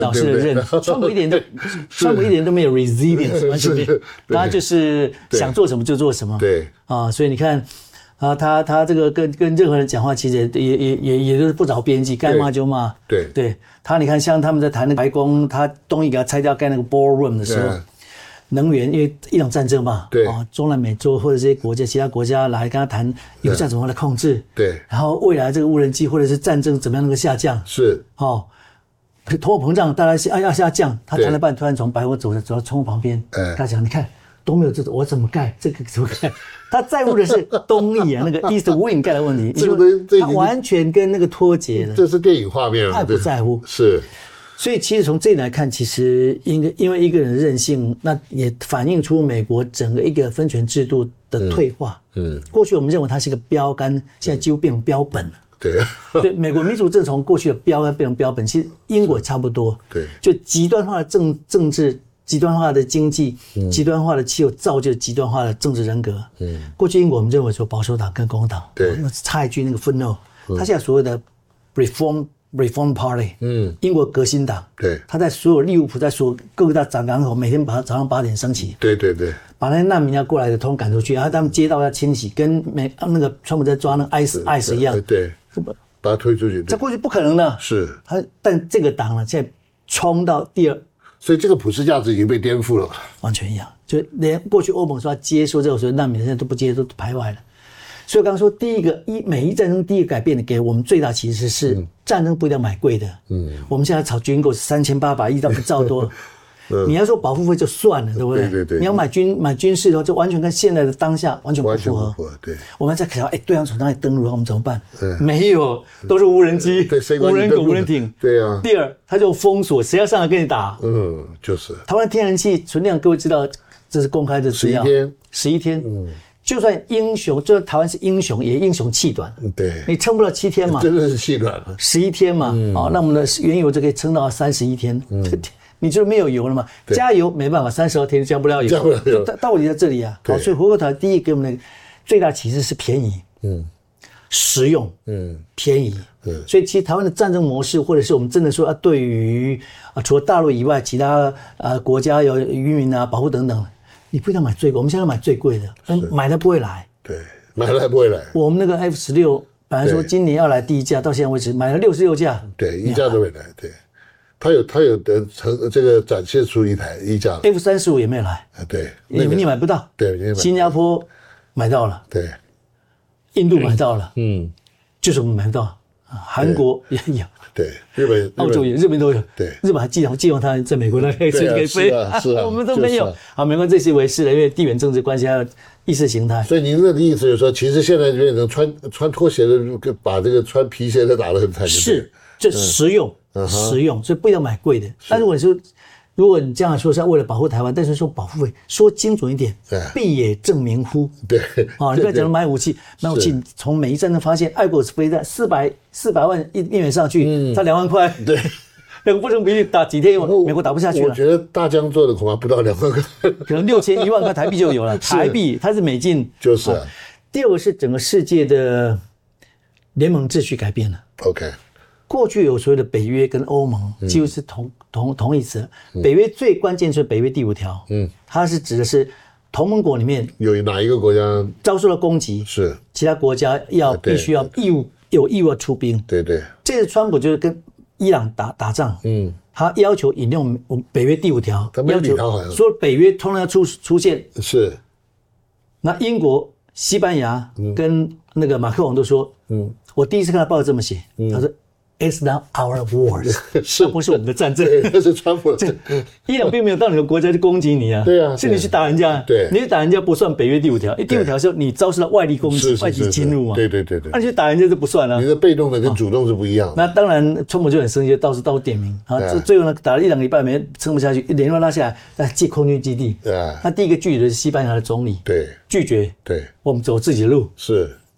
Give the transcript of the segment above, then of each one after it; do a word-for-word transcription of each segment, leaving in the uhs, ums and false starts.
老师的任，川普一点都川普一点都没有 resilience， 完全没有，他就是想做什么就做什么。 对啊，所以你看啊，他他这个跟跟任何人讲话，其实也也也也都是不着边际，该骂就骂。 对对，他你看，像他们在谈那个白宫，他东西给他拆掉盖那个 ballroom 的时候。能源，因为伊朗战争嘛， 对啊，中南美洲或者这些国家、其他国家来跟他谈油价怎么来控制， 对， 然后未来这个无人机或者是战争怎么样能够下降， 是， 哦，通货膨胀大家下要下降，他谈了半，突然从白宫走走到窗户旁边，嗯，他讲，你看都没有这种，我怎么盖这个怎么盖？他在乎的是东翼啊，那个 East Wing 盖的问题， 这个他完全跟那个脱节了， 这是电影画面了， 太不在乎， 是。 所以其实从这里来看，其实因因为一个人的任性，那也反映出美国整个一个分权制度的退化。嗯，嗯过去我们认为它是一个标杆，现在几乎变成标本了。 对， 对，美国民主政从过去的标杆变成标本，其实英国也差不多。 对， 就极端化的政政治、极端化的经济、嗯、极端化的气候，造就极端化的政治人格。嗯，过去英国我们认为说保守党跟共和党， 对， 插一句那个 footnote，他现在所谓的 reform。Reform Party， 嗯，英国革新党， 对， 他在所有利物浦，在所有各大港港口，每天把他早上八点升起， 对对对， 把那些难民要过来的通赶出去，然后他们街道要清洗，跟美那个川普在抓那个 ICE ICE 一样， 对，把他推出去， 在过去不可能的， 是， 他但这个党呢，现在冲到第二， 所以这个普世价值已经被颠覆了， 完全一样，就连过去欧盟说要接收这种所谓难民，现在都不接，都排外了。所以我刚刚说，第一个一美伊战争第一个改变的给我们最大启示是，嗯、战争不一定要买贵的。嗯，我们现在炒军购三千八百亿到一兆多，嗯、你要说保护费就算了，对不对？ 对对对。 你要买军买军事的话，就完全跟现在的当下完全不符合。 完全不符合，对。 我们在想，哎，对方从哪里登陆，我们怎么办？没有，都是无人机、无人狗、无人艇。 对啊。 第二，他就封锁，谁要上来跟你打？ 嗯，就是。 台湾天然气存量，各位知道，这是公开的资料。 十一天。 十一天。嗯。就算英雄，就算台湾是英雄，也英雄气短。 对， 你撑不到七天嘛？ 真的是气短了。 十一天嘛，嗯、哦，那我们的原油就可以撑到三十一天。嗯，你就没有油了嘛？加油没办法，三十二天加不了油。 加不了油， 道理在这里啊。好，所以回过头来，第一个给我们的最大启示是便宜，嗯，实用，嗯，便宜。嗯，所以其实台湾的战争模式，或者是我们真的说啊，对于啊除了大陆以外，其他呃国家有渔民啊保护等等。你不一定要买最贵，我们现在买最贵的，但买了不会来。 对，买了不会来。 我们那个 F 十六本来说今年要来第一架，到现在为止买了六十六架。 对，一架都没来。对，他有他有的成这个展现出一台一架。 F 三十五也没有来。 啊，对， 你你买不到。 对，你买。 新加坡买到了。 对， 印度买到了。 嗯， 就是我们买不到。韩国也有。 对，日本、 澳洲也，日本都有。 对， 日本还寄望寄望他在美国那可以随时可以飞， 啊是啊， 我们都没有。好，没关系，这是为是的，因为地缘政治关系还有意识形态。 所以您的意思就是说，其实现在变成穿穿拖鞋的，把这个穿皮鞋的打得很惨。 是，就实用，实用，所以不要买贵的。但如果说，如果你这样说是为了保护台湾，但是说保护费，说精准一点，必也正名乎？ 对， 啊，你不要讲买武器，买武器从美伊战争发现，爱国者飞弹四百四百万一一元上去，才两万块， 对， 两个不成比例，打几天美国打不下去了。 我觉得大疆做的恐怕不到两万块， 可能六千一万块台币就有了，台币它是美金， 就是。 第二个是整个世界的联盟秩序改变了。 OK。 过去有所谓的北约跟欧盟，几乎是同、嗯、同同义词。北约最关键是北约第五条，嗯，它是指的是同盟国里面有哪一个国家遭受了攻击， 是其他国家要必须要义务有义务要出兵。 对对， 这次川普就是跟伊朗打打仗，嗯，他要求引用北约第五条， 要求说北约通常要出出现。 是， 那英国、西班牙跟那个马克龙都说，嗯，我第一次看到报纸这么写，嗯、他说。It's not our wars， 是不是我们的战争？ 那是川普的。 伊朗并没有到你的国家去攻击你啊， 对啊， 是你去打人家， 对， 你去打人家不算北约第五条，第五条是你遭受了外力攻击、外敌侵入嘛， 对对对对， 那你去打人家就不算了。 你的被动的跟主动是不一样的。 那当然，川普就很生气，到处到处点名啊，最后呢打了一两个礼拜没撑不下去，联络拉下来，那借空军基地。对，那第一个拒绝的是西班牙的总理， 对， 拒绝， 对， 我们走自己的路。 是。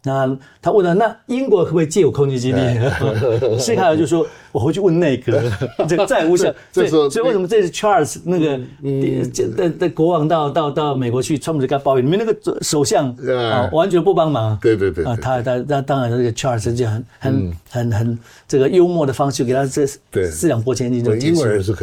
那他问了，那英国可不可以借我空军基地？施凯尔就说，我回去问内阁，这个再无效。所以，所以为什么这次 Charles 那个的的国王到到到美国去，川普就跟他抱怨，你们那个首相啊完全不帮忙。 对对对啊，他他他当然这个 Charles 就很很很很这个幽默的方式给他这四两拨千斤就结束了。